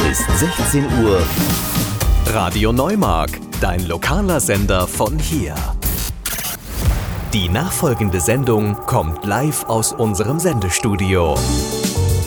Bis 16 Uhr. Radio Neumark, dein lokaler Sender von hier. Die nachfolgende Sendung kommt live aus unserem Sendestudio.